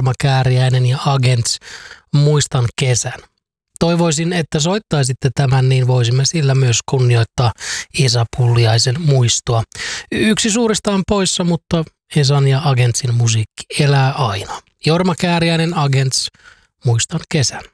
Jorma Kääriäinen ja Agents, Muistan kesän. Toivoisin, että soittaisitte tämän, niin voisimme sillä myös kunnioittaa Esa Pulliaisen muistoa. Yksi suurista on poissa, mutta Esan ja Agentsin musiikki elää aina. Jorma Kääriäinen, Agents, Muistan kesän.